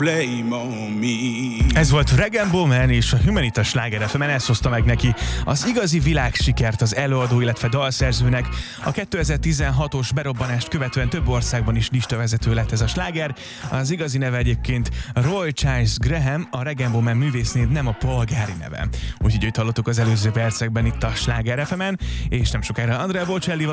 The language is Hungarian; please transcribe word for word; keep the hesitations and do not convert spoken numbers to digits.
Blame on me. Ez volt Rag Bowman és a Humanitas Sláger ef emen, ezt hozta meg neki az igazi világsikert az előadó, illetve dalszerzőnek. A kétezer-tizenhatos berobbanást követően több országban is listavezető lett ez a sláger. Az igazi neve egyébként Roy Charles Graham, a Rag Bowman művésznév nem a polgári neve. Úgyhogy őt hallottuk az előző percekben itt a Sláger ef emen, és nem sokára Andrea Bocelli